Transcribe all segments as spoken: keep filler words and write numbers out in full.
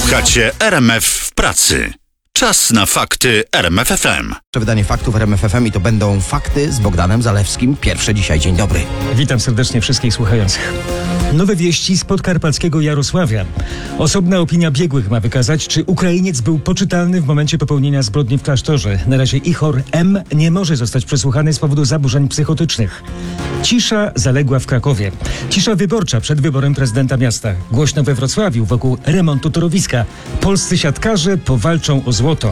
Słuchacie R M F w pracy. Czas na fakty R M F F M. Wydanie faktów R M F F M i to będą fakty z Bogdanem Zalewskim. Pierwsze dzisiaj. Dzień dobry. Witam serdecznie wszystkich słuchających. Nowe wieści z podkarpackiego Jarosławia. Osobna opinia biegłych ma wykazać, czy Ukrainiec był poczytalny w momencie popełnienia zbrodni w klasztorze. Na razie Ihor M. nie może zostać przesłuchany z powodu zaburzeń psychotycznych. Cisza zaległa w Krakowie. Cisza wyborcza przed wyborem prezydenta miasta. Głośno we Wrocławiu wokół remontu torowiska. Polscy siatkarze powalczą o złoto.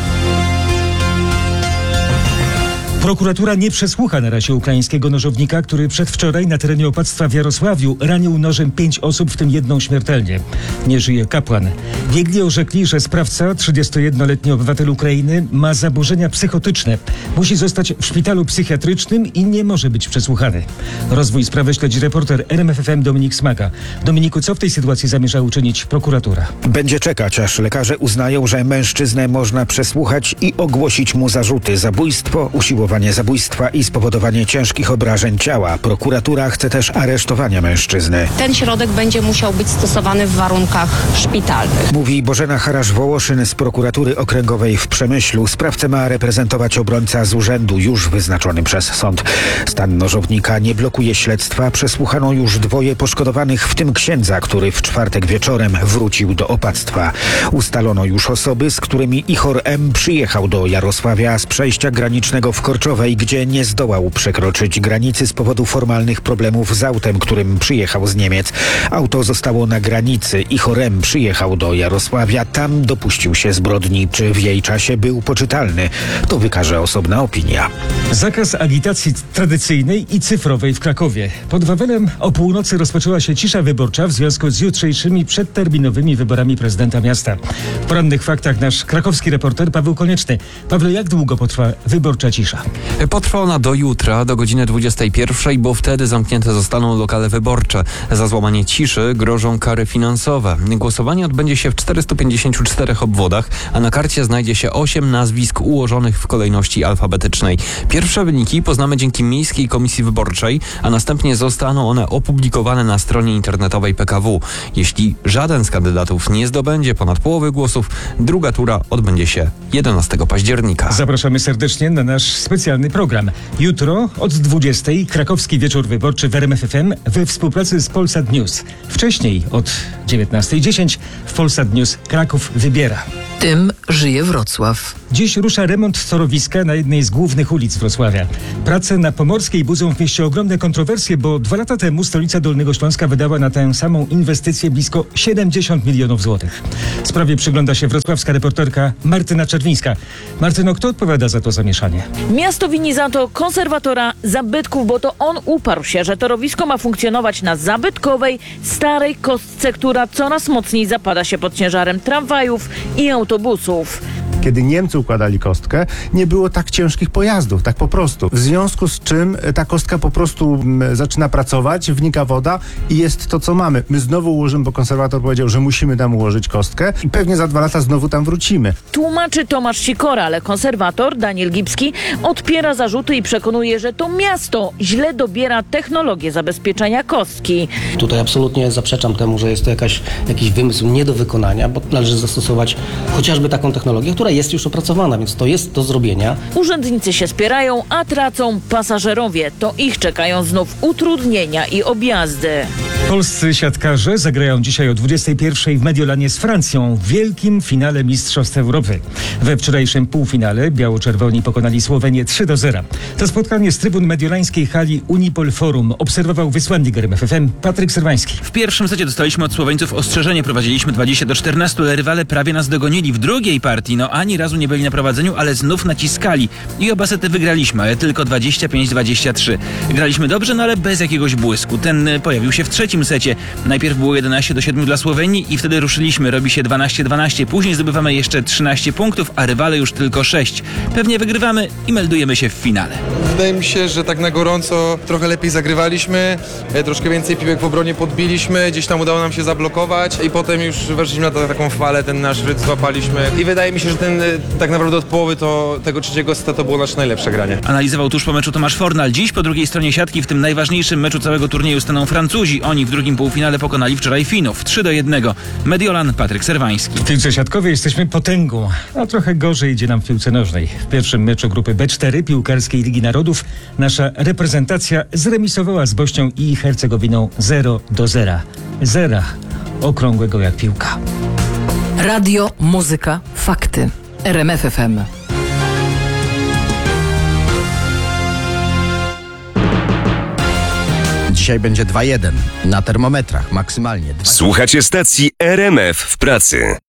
Prokuratura nie przesłucha na razie ukraińskiego nożownika, który przedwczoraj na terenie opactwa w Jarosławiu ranił nożem pięć osób, w tym jedną śmiertelnie. Nie żyje kapłan. Biegli orzekli, że sprawca, trzydziestojednoletni obywatel Ukrainy, ma zaburzenia psychotyczne. Musi zostać w szpitalu psychiatrycznym i nie może być przesłuchany. Rozwój sprawy śledzi reporter R M F F M Dominik Smaka. Dominiku, co w tej sytuacji zamierza uczynić prokuratura? Będzie czekać, aż lekarze uznają, że mężczyznę można przesłuchać i ogłosić mu zarzuty: zabójstwo, usiłowanie zabójstwa i spowodowanie ciężkich obrażeń ciała. Prokuratura chce też aresztowania mężczyzny. Ten środek będzie musiał być stosowany w warunkach szpitalnych. Mówi Bożena Harasz-Wołoszyn z prokuratury okręgowej w Przemyślu. Sprawcę ma reprezentować obrońca z urzędu już wyznaczony przez sąd. Stan nożownika nie blokuje śledztwa. Przesłuchano już dwoje poszkodowanych, w tym księdza, który w czwartek wieczorem wrócił do opactwa. Ustalono już osoby, z którymi Ihor M. przyjechał do Jarosławia z przejścia granicznego w Korczowej, gdzie nie zdołał przekroczyć granicy z powodu formalnych problemów z autem, którym przyjechał z Niemiec. Auto zostało na granicy. Ihor M. przyjechał do Jarosławia. Tam dopuścił się zbrodni. Czy w jej czasie był poczytalny? To wykaże osobna opinia. Zakaz agitacji tradycyjnej i cyfrowej w Krakowie. Pod Wawelem o północy rozpoczęła się cisza wyborcza w związku z jutrzejszymi przedterminowymi wyborami prezydenta miasta. W porannych faktach nasz krakowski reporter Paweł Konieczny. Pawle, jak długo potrwa wyborcza cisza? Potrwa ona do jutra, do godziny dwudziestej pierwszej, bo wtedy zamknięte zostaną lokale wyborcze. Za złamanie ciszy grożą kary finansowe. Głosowanie odbędzie się w czterystu pięćdziesięciu czterech obwodach, a na karcie znajdzie się osiem nazwisk ułożonych w kolejności alfabetycznej. Pierwsze wyniki poznamy dzięki Miejskiej Komisji Wyborczej, a następnie zostaną one opublikowane na stronie internetowej P K W. Jeśli żaden z kandydatów nie zdobędzie ponad połowy głosów, druga tura odbędzie się jedenastego października. Zapraszamy serdecznie na nasz specjalny program. Jutro od dwudziestej krakowski wieczór wyborczy w R M F F M we współpracy z Polsat News. Wcześniej od dziewiętnastej dziesięć w Polsat News Kraków wybiera. Tym żyje Wrocław. Dziś rusza remont torowiska na jednej z głównych ulic Wrocławia. Prace na Pomorskiej budzą w mieście ogromne kontrowersje, bo dwa lata temu stolica Dolnego Śląska wydała na tę samą inwestycję blisko siedemdziesiąt milionów złotych. Sprawie przygląda się wrocławska reporterka Martyna Czerwińska. Martyno, kto odpowiada za to zamieszanie? Miasto wini za to konserwatora zabytków, bo to on uparł się, że torowisko ma funkcjonować na zabytkowej, starej kostce, która coraz mocniej zapada się pod ciężarem tramwajów i autobusów. Kiedy Niemcy układali kostkę, nie było tak ciężkich pojazdów, tak po prostu. W związku z czym ta kostka po prostu m, zaczyna pracować, wnika woda i jest to, co mamy. My znowu ułożymy, bo konserwator powiedział, że musimy tam ułożyć kostkę i pewnie za dwa lata znowu tam wrócimy. Tłumaczy Tomasz Sikora, ale konserwator Daniel Gipski odpiera zarzuty i przekonuje, że to miasto źle dobiera technologię zabezpieczenia kostki. Tutaj absolutnie zaprzeczam temu, że jest to jakaś, jakiś wymysł nie do wykonania, bo należy zastosować chociażby taką technologię, która jest już opracowana, więc to jest do zrobienia. Urzędnicy się spierają, a tracą pasażerowie. To ich czekają znów utrudnienia i objazdy. Polscy siatkarze zagrają dzisiaj o dwudziestej pierwszej w Mediolanie z Francją w wielkim finale Mistrzostw Europy. We wczorajszym półfinale biało-czerwoni pokonali Słowenię trzy do zera. To spotkanie z trybun mediolańskiej hali Unipol Forum obserwował wysłannik R M F F M Patryk Serwański. W pierwszym secie dostaliśmy od Słoweńców ostrzeżenie. Prowadziliśmy dwadzieścia do czternastu, ale rywale prawie nas dogonili. W drugiej partii no ani razu nie byli na prowadzeniu, ale znów naciskali. I oba sety wygraliśmy, ale tylko dwadzieścia pięć dwadzieścia trzy. Graliśmy dobrze, no ale bez jakiegoś błysku. Ten pojawił się w trzecim secie. Najpierw było jedenaście do siedmiu dla Słowenii i wtedy ruszyliśmy. Robi się dwanaście dwanaście. Później zdobywamy jeszcze trzynaście punktów, a rywale już tylko sześć. Pewnie wygrywamy i meldujemy się w finale. Wydaje mi się, że tak na gorąco trochę lepiej zagrywaliśmy, e, troszkę więcej piłek w obronie podbiliśmy, gdzieś tam udało nam się zablokować i potem już weszliśmy na ta- taką falę, ten nasz rytm złapaliśmy i wydaje mi się, że ten e, tak naprawdę od połowy to, tego trzeciego seta to było nasze najlepsze granie. Analizował tuż po meczu Tomasz Fornal. Dziś po drugiej stronie siatki w tym najważniejszym meczu całego turnieju staną Francuzi. Oni w drugim półfinale pokonali wczoraj Finów trzy do jednego. Mediolan, Patryk Serwański. W piłce siatkowej jesteśmy potęgą, a trochę gorzej idzie nam w piłce nożnej. W pierwszym meczu grupy B cztery Piłkarskiej Ligi Narodów nasza reprezentacja zremisowała z Bośnią i Hercegowiną zero do zera. Zera okrągłego jak piłka. Radio, muzyka, fakty. R M F F M. Dzisiaj będzie dwa jeden. Na termometrach maksymalnie dwa. Słuchacie stacji R M F w pracy.